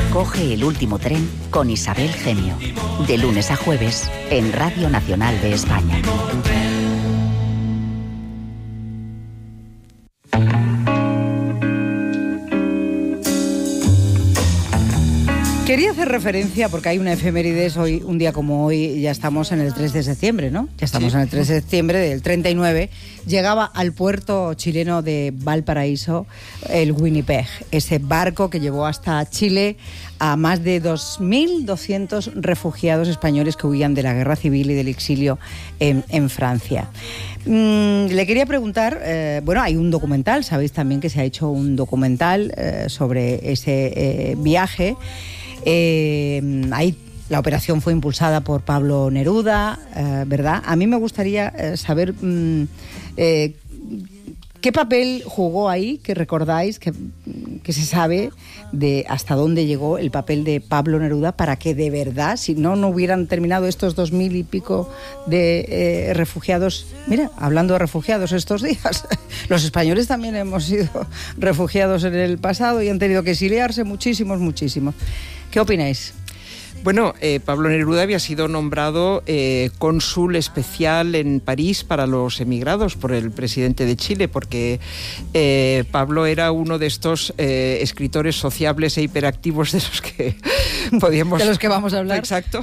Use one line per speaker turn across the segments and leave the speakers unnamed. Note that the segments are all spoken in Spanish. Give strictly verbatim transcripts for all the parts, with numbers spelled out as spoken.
Coge el último tren con Isabel Genio. De lunes a jueves en Radio Nacional de España.
Quería hacer referencia, porque hay una efemérides hoy, un día como hoy, ya estamos en el tres de septiembre, ¿no? Ya estamos sí. en el tres de septiembre del treinta y nueve. Llegaba al puerto chileno de Valparaíso el Winnipeg, ese barco que llevó hasta Chile a más de dos mil doscientos refugiados españoles que huían de la guerra civil y del exilio en, en Francia. Mm, le quería preguntar, eh, bueno, hay un documental, sabéis también que se ha hecho un documental eh, sobre ese eh, viaje. Eh, ahí la operación fue impulsada por Pablo Neruda, eh, ¿verdad? A mí me gustaría eh, saber mm, eh, qué papel jugó ahí, que recordáis, que, que se sabe de hasta dónde llegó el papel de Pablo Neruda para que de verdad, si no, no hubieran terminado estos dos mil y pico de eh, refugiados. Mira, hablando de refugiados estos días, los españoles también hemos sido refugiados en el pasado y han tenido que exiliarse muchísimos, muchísimos. ¿Qué opináis?
Bueno, eh, Pablo Neruda había sido nombrado eh, cónsul especial en París para los emigrados por el presidente de Chile, porque eh, Pablo era uno de estos eh, escritores sociables e hiperactivos de los que podíamos...
de los que vamos a hablar.
Exacto.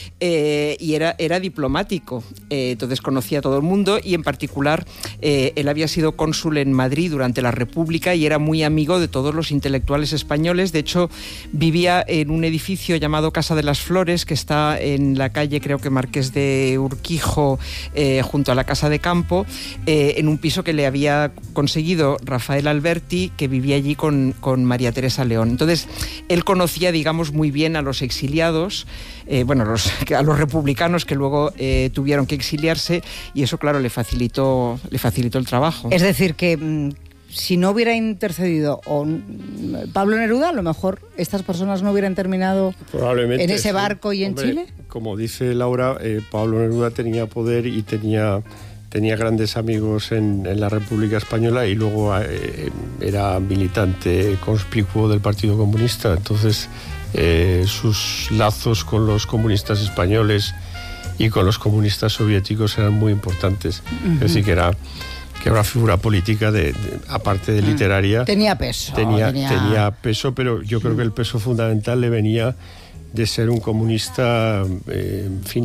Eh, y era, era diplomático, eh, entonces conocía a todo el mundo y en particular eh, él había sido cónsul en Madrid durante la República y era muy amigo de todos los intelectuales españoles. De hecho, vivía en un edificio llamado Casa de las Flores, que está en la calle, creo que Marqués de Urquijo, eh, junto a la Casa de Campo, eh, en un piso que le había conseguido Rafael Alberti, que vivía allí con, con María Teresa León. Entonces, él conocía, digamos, muy bien a los exiliados, eh, bueno, los, a los republicanos que luego eh, tuvieron que exiliarse, y eso, claro, le facilitó, le facilitó el trabajo.
Es decir, que mmm, si no hubiera intercedido o Pablo Neruda, a lo mejor estas personas no hubieran terminado en ese sí. barco y en
Hombre,
Chile.
Como dice Laura, eh, Pablo Neruda tenía poder y tenía, tenía grandes amigos en, en la República Española y luego eh, era militante conspicuo del Partido Comunista. Entonces, eh, sus lazos con los comunistas españoles y con los comunistas soviéticos eran muy importantes. Uh-huh. Es decir, que era... que era una figura política, de, de, aparte de literaria.
Tenía peso.
Tenía, tenía... tenía peso, pero yo creo que el peso fundamental le venía de ser un comunista, eh, en fin,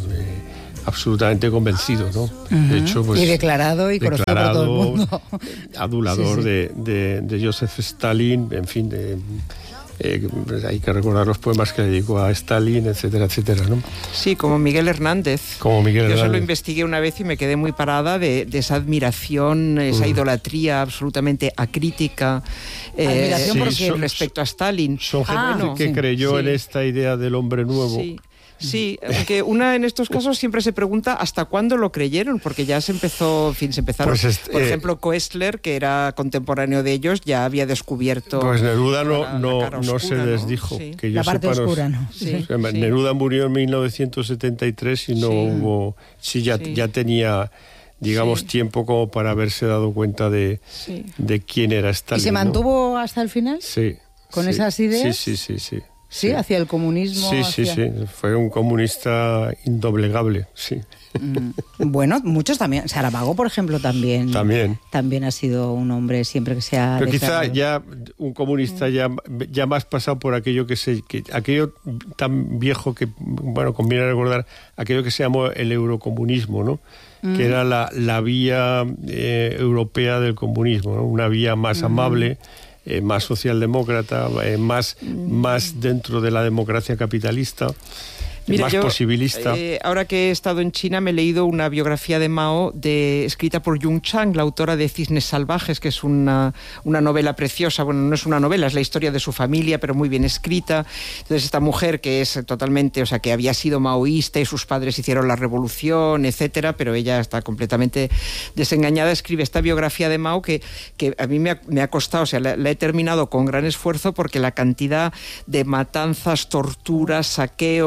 eh, absolutamente convencido, ¿no?
Uh-huh. De hecho, pues, y declarado y conocido por todo el mundo.
Adulador sí, sí. De, de, de Joseph Stalin, en fin, de... Eh, hay que recordar los poemas que le dedicó a Stalin, etcétera, etcétera, ¿no?
Sí, como Miguel Hernández.
Como Miguel
Yo
Hernández.
se lo investigué una vez y me quedé muy parada de, de esa admiración, esa uh. idolatría absolutamente acrítica eh,
admiración
sí,
porque
son, respecto a Stalin.
Son gente
ah,
que
sí.
creyó
sí.
en esta idea del hombre nuevo.
Sí. Sí, porque una en estos casos siempre se pregunta hasta cuándo lo creyeron, porque ya se empezó, en fin, se empezaron,
pues este,
por ejemplo, Koestler, que era contemporáneo de ellos, ya había descubierto...
Pues Neruda no,
la,
no,
la
no
oscura,
se desdijo.
¿no? Sí.
Que yo
la parte
sepa,
oscura, ¿no?
Sí,
sí. Neruda murió en mil novecientos setenta y tres y no
sí.
hubo... Sí, ya,
sí.
ya tenía... digamos, sí. tiempo como para haberse dado cuenta de, sí. de quién era Stalin.
¿Y se mantuvo
¿no?
hasta el final?
Sí.
¿Con
sí,
esas ideas?
Sí, sí, sí, sí.
Sí,
sí,
hacia el comunismo.
Sí,
hacia...
sí, sí. Fue un comunista indoblegable, sí.
Mm, bueno, muchos también. Saramago, por ejemplo, también.
También.
También ha sido un hombre siempre que se ha.
Pero
declarado.
quizá ya un comunista ya, ya más pasado por aquello que se. Que, aquello tan viejo que, bueno, conviene recordar, aquello que se llamó el eurocomunismo, ¿no? Mm. Que era la, la vía eh, europea del comunismo, ¿no? Una vía más mm. amable. Eh, más socialdemócrata, eh, más, mm. más dentro de la democracia capitalista.
Mira,
más
yo,
posibilista.
Eh, ahora que he estado en China me he leído una biografía de Mao de, escrita por Yung Chang, la autora de Cisnes Salvajes, que es una, una novela preciosa. Bueno, no es una novela, es la historia de su familia, pero muy bien escrita. Entonces esta mujer que es totalmente, o sea, que había sido maoísta y sus padres hicieron la revolución, etcétera, pero ella está completamente desengañada, escribe esta biografía de Mao que, que a mí me ha, me ha costado, o sea, la, la he terminado con gran esfuerzo porque la cantidad de matanzas, torturas, saqueos, etcétera,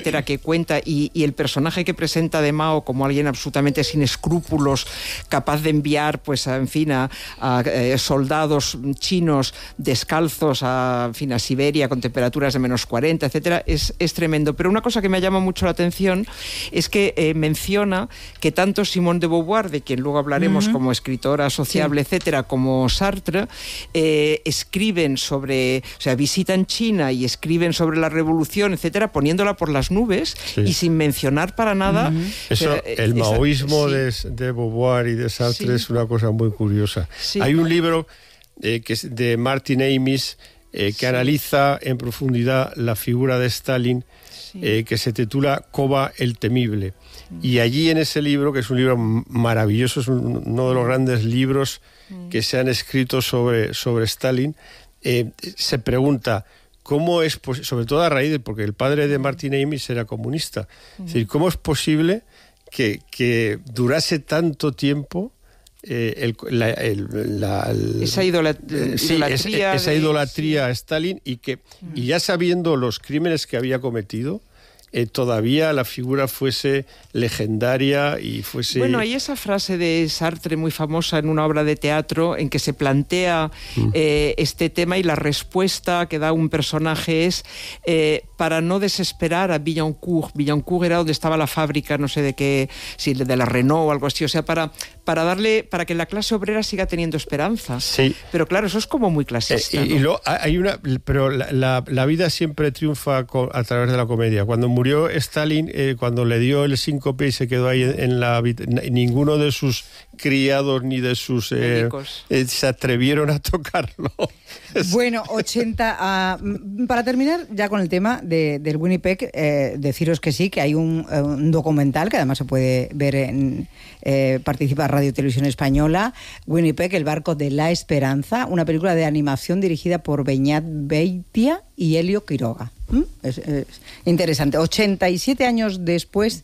etcétera, que cuenta, y, y el personaje que presenta de Mao como alguien absolutamente sin escrúpulos, capaz de enviar, pues, a, en fin, a, a eh, soldados chinos descalzos a, en fin, a Siberia con temperaturas de menos cuarenta, etcétera, es, es tremendo. Pero una cosa que me llama mucho la atención es que eh, menciona que tanto Simone de Beauvoir, de quien luego hablaremos uh-huh. como escritora sociable, sí. etcétera, como Sartre, eh, escriben sobre, o sea, visitan China y escriben sobre la revolución, etcétera, poniéndola por las nubes, sí. y sin mencionar para nada. Uh-huh.
Eso,
o sea,
el
esa,
maoísmo
sí.
de, de Beauvoir y de Sartre, sí. es una cosa muy curiosa.
Sí.
Hay un libro eh, que es de Martin Amis eh, que sí. analiza en profundidad la figura de Stalin, sí. eh, que se titula Koba el Temible. Mm. Y allí en ese libro, que es un libro maravilloso, es un, uno de los grandes libros mm. que se han escrito sobre, sobre Stalin, eh, se pregunta cómo es, sobre todo a raíz de, porque el padre de Martin Amis era comunista, mm. es decir, cómo es posible que, que durase tanto tiempo eh, el, la, el, la, el,
esa idolat
eh, sí,
idolatría,
es, esa idolatría de, a Stalin, y que mm. y ya sabiendo los crímenes que había cometido, Eh, todavía la figura fuese legendaria y fuese...
Bueno, hay esa frase de Sartre muy famosa en una obra de teatro en que se plantea mm. eh, este tema, y la respuesta que da un personaje es eh, para no desesperar a Billancourt. Billancourt era donde estaba la fábrica, no sé de qué, si de la Renault o algo así, o sea, para, para darle, para que la clase obrera siga teniendo esperanza.
Sí.
Pero claro, eso es como muy clasista.
Eh, y,
¿no?
y luego hay una... Pero la, la, la vida siempre triunfa con, a través de la comedia. Cuando murió Stalin, eh, cuando le dio el síncope y se quedó ahí en, en la habitación, ninguno de sus criados ni de sus eh, eh, se atrevieron a tocarlo.
Bueno, ochenta... Uh, para terminar ya con el tema de, del Winnipeg, eh, deciros que sí, que hay un, un documental que además se puede ver en... Eh, participa Radio Televisión Española, Winnipeg, el barco de la esperanza, una película de animación dirigida por Beñat Beitia y Helio Quiroga. ¿Mm? Es, es interesante. ochenta y siete años después,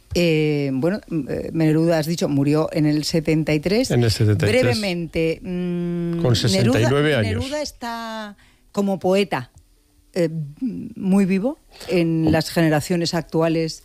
eh, bueno, Neruda, has dicho, murió en el setenta y tres.
En el setenta y tres.
Brevemente. Mmm,
con sesenta y nueve
Neruda,
años.
Neruda está como poeta eh, muy vivo en las generaciones actuales.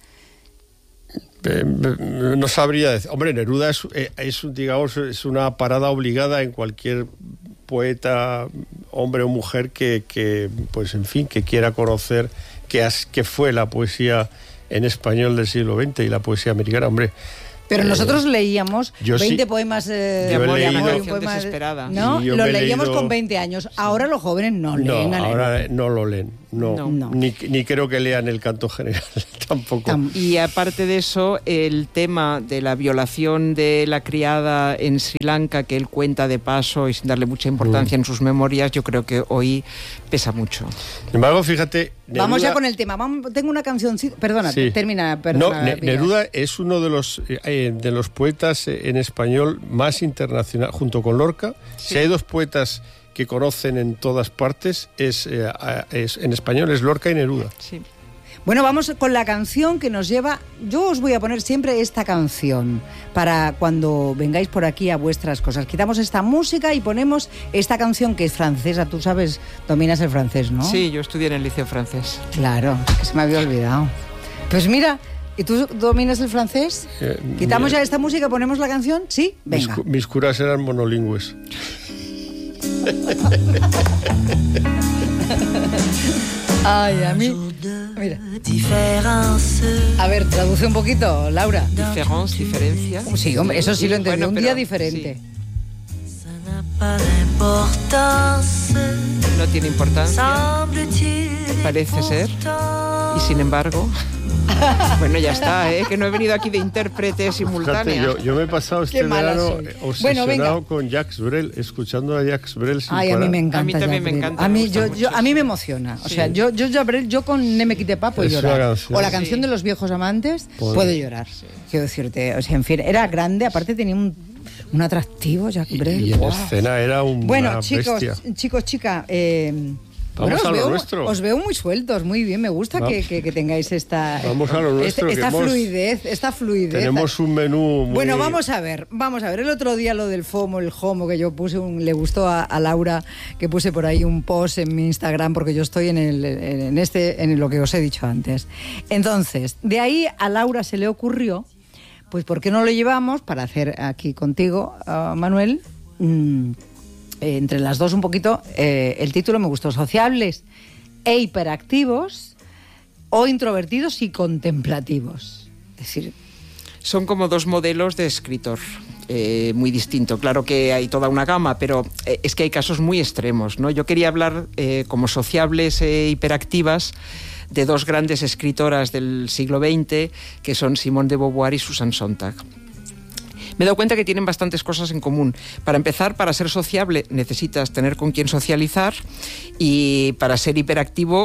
Eh, no sabría decir. Hombre, Neruda es, es, digamos, es una parada obligada en cualquier poeta, hombre o mujer, que, que pues en fin, que quiera conocer qué, qué fue la poesía en español del siglo veinte y la poesía americana, hombre.
Pero
eh,
nosotros leíamos veinte
sí,
poemas eh,
de amor y amor,
un poema
desesperada.
¿no?
Sí,
lo leíamos
leído...
con veinte años. Ahora los jóvenes no,
no
leen.
Ahora no lo leen. No,
no. no.
Ni, ni creo que lean el canto general tampoco.
Tam y aparte de eso, el tema de la violación de la criada en Sri Lanka, que él cuenta de paso y sin darle mucha importancia mm. en sus memorias, yo creo que hoy pesa mucho.
Sin embargo, fíjate... Neruda...
Vamos ya con el tema. Vamos, tengo una canción... Perdona, sí. termina. Perdona,
no, ne Neruda es uno de los, eh, de los poetas en español más internacional, junto con Lorca. Sí. Si hay dos poetas que conocen en todas partes, es, eh, es en español es Lorca y Neruda.
Sí. Bueno, vamos con la canción que nos lleva... Yo os voy a poner siempre esta canción para cuando vengáis por aquí a vuestras cosas. Quitamos esta música y ponemos esta canción que es francesa. Tú sabes, dominas el francés, ¿no?
Sí, yo estudié en el liceo francés.
Claro, que se me había olvidado. Pues mira... ¿Y tú dominas el francés? Eh, ¿Quitamos mira, ya esta música y ponemos la canción? ¿Sí? Venga.
Mis, mis curas eran monolingües.
Ay, a mí... Mira. A ver, traduce un poquito, Laura.
Diference, diferencia.
Sí, hombre, eso sí lo entendí. Bueno, un día diferente.
Sí. No tiene importancia. Parece ser. Y sin embargo... Bueno, ya está, ¿eh? Que no he venido aquí de intérprete simultánea.
Yo, yo me he pasado este verano obsesionado bueno, con Jacques Brel, escuchando a Jacques Brel sin
Ay,
parar.
a mí me encanta.
A mí también
Jacques
me encanta.
A mí,
me
yo, yo, a mí me emociona. O sí. sea, yo, yo, yo, yo con Ne me quite pa puedo es llorar. O la canción sí. de los viejos amantes, Poder. puedo llorar. Sí. Quiero decirte, o sea, en fin, era grande, aparte tenía un, un atractivo, Jacques Brel.
Y, y en wow. escena era un
Bueno, chicos, bestia. chicos, chicas, eh,
Vamos
bueno,
a lo
veo,
nuestro.
Os veo muy sueltos, muy bien. Me gusta que, que, que tengáis esta,
vamos a lo nuestro,
esta, esta
que hemos,
fluidez, esta fluidez.
Tenemos un menú muy...
Bueno, vamos a ver, vamos a ver. El otro día lo del FOMO, el HOMO, que yo puse, un, le gustó a, a Laura, que puse por ahí un post en mi Instagram, porque yo estoy en, el, en, este, en lo que os he dicho antes. Entonces, de ahí a Laura se le ocurrió, pues ¿por qué no lo llevamos para hacer aquí contigo, uh, Manuel? Mmm, eh, entre las dos un poquito, eh, el título me gustó, sociables e hiperactivos o introvertidos y contemplativos. Es decir,
son como dos modelos de escritor eh, muy distintos. Claro que hay toda una gama, pero eh, es que hay casos muy extremos, ¿no? Yo quería hablar eh, como sociables e hiperactivas de dos grandes escritoras del siglo veinte, que son Simone de Beauvoir y Susan Sontag. Me he dado cuenta que tienen bastantes cosas en común. Para empezar, para ser sociable necesitas tener con quién socializar, y para ser hiperactivo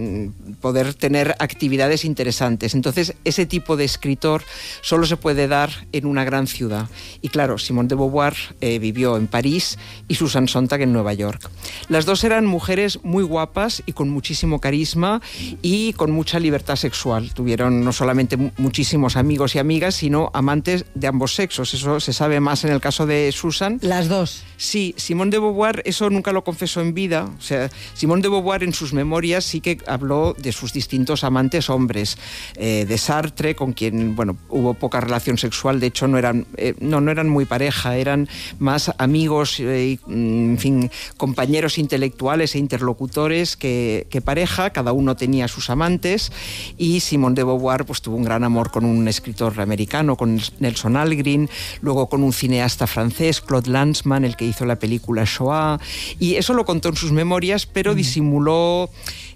poder tener actividades interesantes. Entonces, ese tipo de escritor solo se puede dar en una gran ciudad. Y claro, Simone de Beauvoir eh, vivió en París y Susan Sontag en Nueva York. Las dos eran mujeres muy guapas y con muchísimo carisma y con mucha libertad sexual. Tuvieron no solamente muchísimos amigos y amigas, sino amantes de ambos sexos. Eso se sabe más en el caso de Susan.
Las dos.
Sí, Simone de Beauvoir eso nunca lo confesó en vida. O sea, Simone de Beauvoir en sus memorias sí que habló de sus distintos amantes hombres, eh, de Sartre, con quien, bueno, hubo poca relación sexual. De hecho, no eran, eh, no, no eran muy pareja, eran más amigos, eh, en fin, compañeros intelectuales e interlocutores que, que pareja. Cada uno tenía sus amantes, y Simone de Beauvoir pues tuvo un gran amor con un escritor americano, con Nelson Algren, luego con un cineasta francés, Claude Lanzmann, el que hizo la película Shoah, y eso lo contó en sus memorias, pero disimuló,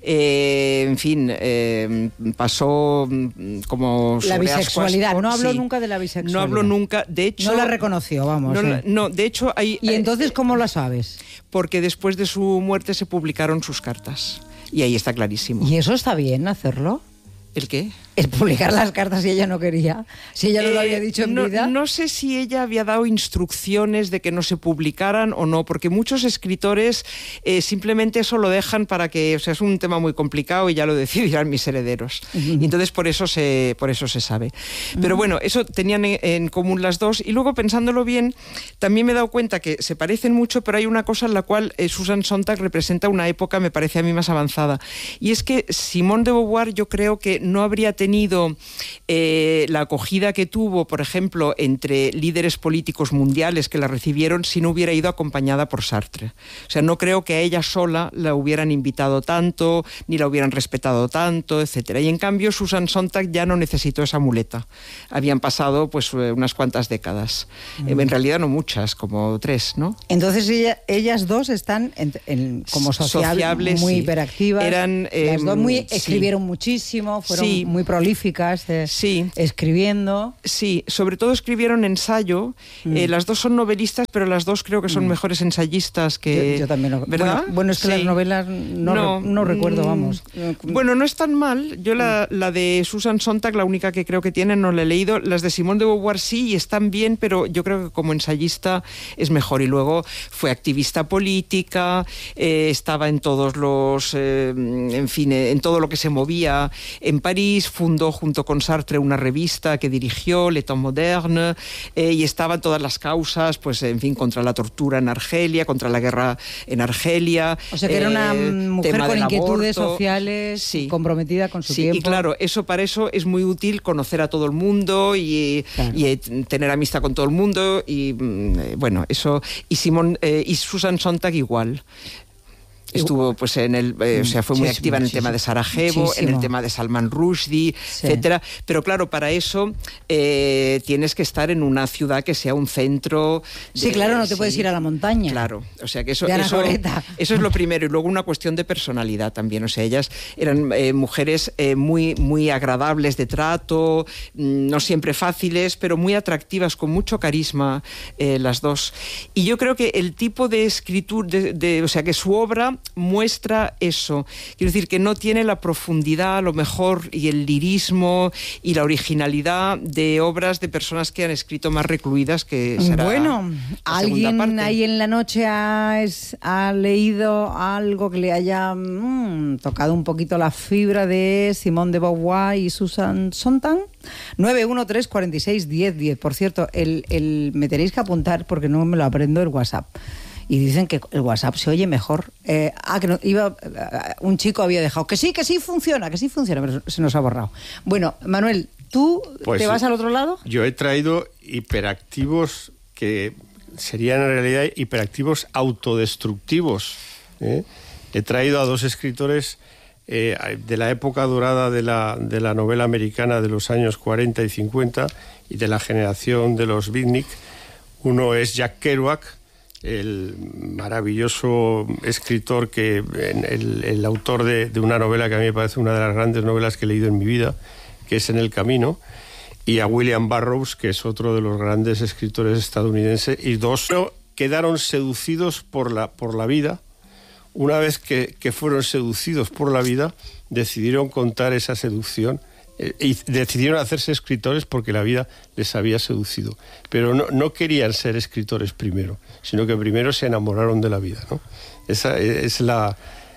eh, en fin, eh, pasó como
la bisexualidad.
Por,
no habló
sí,
nunca de la bisexualidad.
No habló nunca, de hecho...
No la reconoció, vamos.
No,
eh.
no de hecho hay...
¿Y entonces cómo la sabes?
Porque después de su muerte se publicaron sus cartas, y ahí está clarísimo.
¿Y eso está bien hacerlo?
¿El qué?
El publicar las cartas si ella no quería, si ella no eh, lo había dicho en
no,
vida.
No sé si ella había dado instrucciones de que no se publicaran o no, porque muchos escritores eh, simplemente eso lo dejan para que, o sea, es un tema muy complicado y ya lo decidirán mis herederos. Uh-huh. Y entonces por eso se, por eso se sabe. Pero uh-huh. bueno, eso tenían en, en común las dos, y luego pensándolo bien, también me he dado cuenta que se parecen mucho, pero hay una cosa en la cual eh, Susan Sontag representa una época, me parece a mí, más avanzada. Y es que Simone de Beauvoir yo creo que no habría tenido eh, la acogida que tuvo, por ejemplo, entre líderes políticos mundiales que la recibieron si no hubiera ido acompañada por Sartre. O sea, no creo que a ella sola la hubieran invitado tanto, ni la hubieran respetado tanto, etcétera. Y en cambio, Susan Sontag ya no necesitó esa muleta. Habían pasado pues unas cuantas décadas. Mm. En realidad no muchas, como tres, ¿no?
Entonces ella, ellas dos están en, en, como sociables, sociables muy sí. hiperactivas.
Eran, eh,
Las dos muy, escribieron sí. muchísimo, fueron sí. muy prolíficas eh,
sí.
escribiendo.
Sí, sobre todo escribieron ensayo. Mm. Eh, las dos son novelistas, pero las dos creo que son mm. mejores ensayistas que...
Yo, yo también lo...
¿Verdad?
Bueno, bueno, es que sí. las novelas no, no, re, no recuerdo, vamos.
Bueno, no es tan mal. Yo la, la de Susan Sontag, la única que creo que tiene, no la he leído. Las de Simone de Beauvoir sí, y están bien, pero yo creo que como ensayista es mejor. Y luego fue activista política, eh, estaba en todos los... Eh, en fin, en todo lo que se movía en París, fundó junto con Sartre una revista que dirigió, Le Temps Moderne, eh, y estaban todas las causas, pues en fin, contra la tortura en Argelia, contra la guerra en Argelia.
O sea que era una eh, mujer con inquietudes aborto. sociales, sí. comprometida con su
sí,
tiempo.
Y claro, eso para eso es muy útil conocer a todo el mundo y, claro. y eh, tener amistad con todo el mundo, y eh, bueno, eso, y Simón eh, y Susan Sontag igual. Estuvo pues en el, eh, o sea, fue muy activa en el tema de Sarajevo, muchísimo. en el tema de Salman Rushdie, sí. etcétera. Pero claro, para eso eh, tienes que estar en una ciudad que sea un centro. De,
sí, claro, no te
sí,
puedes ir a la montaña.
Claro, o sea que eso, eso, eso es lo primero, y luego una cuestión de personalidad también. O sea, ellas eran eh, mujeres eh, muy, muy agradables de trato, no siempre fáciles, pero muy atractivas, con mucho carisma, eh, las dos. Y yo creo que el tipo de escritura, de, de, o sea, que su obra muestra eso. Quiero decir que no tiene la profundidad, a lo mejor, y el lirismo y la originalidad de obras de personas que han escrito más recluidas, que será
Bueno,
la
¿alguien
parte.
ahí en la noche ha, es, ha leído algo que le haya mmm, tocado un poquito la fibra de Simone de Beauvoir y Susan Sontag? nueve uno tres, cuatro seis, diez, diez. Por cierto, el, el, me tenéis que apuntar porque no me lo aprendo el WhatsApp. Y dicen que el WhatsApp se oye mejor. Eh, ah, que no, iba, un chico había dejado que sí, que sí funciona, que sí funciona, pero se nos ha borrado. Bueno, Manuel, ¿tú
Pues
te vas al otro lado?
Yo he traído hiperactivos que serían en realidad hiperactivos autodestructivos. ¿eh? He traído a dos escritores eh, de la época dorada de la, de la novela americana de los años cuarenta y cincuenta y de la generación de los beatnik. Uno es Jack Kerouac, el maravilloso escritor, que el, el autor de, de una novela que a mí me parece una de las grandes novelas que he leído en mi vida, que es En el camino, y a William Burroughs, que es otro de los grandes escritores estadounidenses, y dos quedaron seducidos por la, por la vida. Una vez que, que fueron seducidos por la vida, decidieron contar esa seducción eh, y decidieron hacerse escritores porque la vida les había seducido. Pero no, no querían ser escritores primero, sino que primero se enamoraron de la vida, ¿no? Esa es la,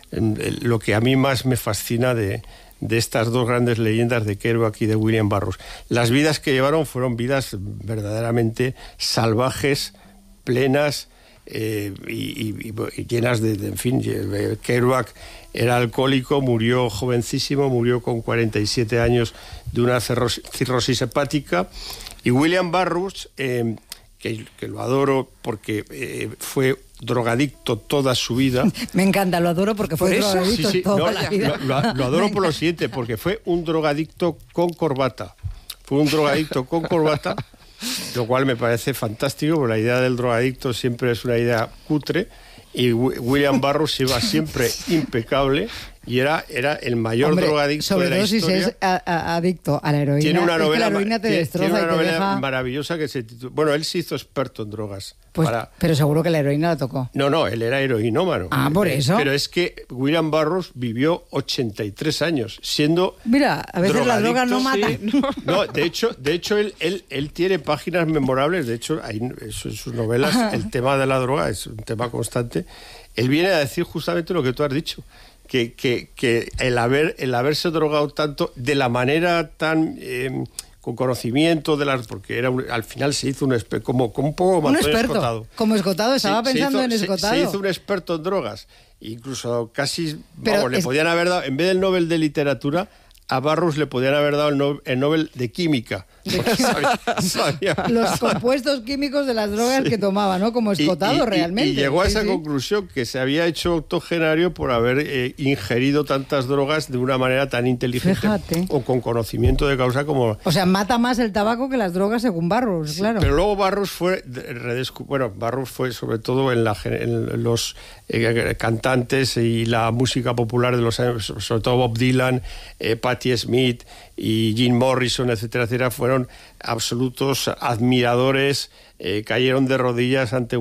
lo que a mí más me fascina de, de estas dos grandes leyendas de Kerouac y de William Burroughs. Las vidas que llevaron fueron vidas verdaderamente salvajes, plenas, Eh, y, y, y llenas de, de, en fin, Kerouac era alcohólico, murió jovencísimo, murió con cuarenta y siete años de una cirrosis, cirrosis hepática, y William Burroughs, eh, que, que lo adoro porque eh, fue drogadicto toda su vida.
Me encanta, lo adoro porque fue
¿Por eso?
drogadicto
Sí, sí,
toda
no,
la vida.
Lo, lo, lo adoro por lo siguiente, porque fue un drogadicto con corbata. Fue un drogadicto con corbata, lo cual me parece fantástico, porque la idea del drogadicto siempre es una idea cutre, y William Burroughs iba siempre impecable y era, era el mayor
Hombre,
drogadicto
sobre
de la
todo
historia.
Si es a, a, adicto a la heroína.
Tiene una novela,
es que la heroína te
tiene,
destroza
tiene una
y te
novela
deja...
maravillosa que se titula... Bueno, él se hizo experto en drogas.
Pues,
para...
Pero seguro que la heroína la tocó.
No, no, él era heroinómano.
Ah, por eso.
Pero es que William Burroughs vivió ochenta y tres años, siendo
Mira, a veces la droga no mata.
Sí, no.
No, de hecho, de hecho él, él, él tiene páginas memorables. De hecho, hay, en sus novelas, Ajá. el tema de la droga es un tema constante. Él viene a decir justamente lo que tú has dicho, que, que, que el, haber, el haberse drogado tanto, de la manera tan... Eh, con conocimiento de las... porque era un, al final se hizo un experto, como, como un poco
un experto,
Escotado.
Como Escotado, estaba
se,
pensando
se hizo,
en Escotado.
Se, se hizo un experto en drogas, incluso casi,
Pero
vamos,
es...
le podían haber dado, en vez del Nobel de Literatura, a Burroughs le podían haber dado el, no, el Nobel de Química. Sabía, sabía.
Los compuestos químicos de las drogas sí. que tomaba, ¿no? Como Escotado,
y, y,
realmente.
Y llegó a esa
sí,
conclusión, que se había hecho octogenario por haber eh, ingerido tantas drogas de una manera tan inteligente.
Fíjate.
O con conocimiento de causa como...
O sea, mata más el tabaco que las drogas según Burroughs,
sí,
claro.
Pero luego Burroughs fue... Redescu- bueno, Burroughs fue sobre todo en, la, en los eh, cantantes y la música popular de los años, sobre todo Bob Dylan, eh, Patti Smith y Jim Morrison, etcétera, etcétera, fueron absolutos admiradores, eh, cayeron de rodillas ante